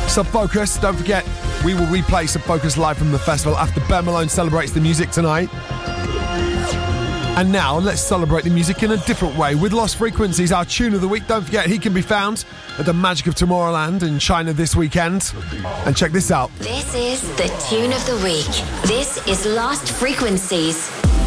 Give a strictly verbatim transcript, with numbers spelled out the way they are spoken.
Sub Focus, don't forget, we will replay Sub Focus live from the festival after Ben Malone celebrates the music tonight. And now, let's celebrate the music in a different way with Lost Frequencies, our tune of the week. Don't forget, he can be found at the Magic of Tomorrowland in China this weekend. And check this out. This is the tune of the week. This is Lost Frequencies.